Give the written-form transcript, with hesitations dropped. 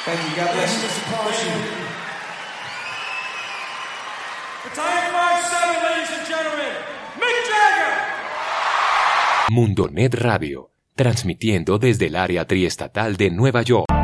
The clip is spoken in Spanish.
Thank you. God bless you. Bless you. Battalion 5-7, ladies and gentlemen, Mick Jagger. Mundonet Radio, transmitiendo desde el área triestatal de Nueva York.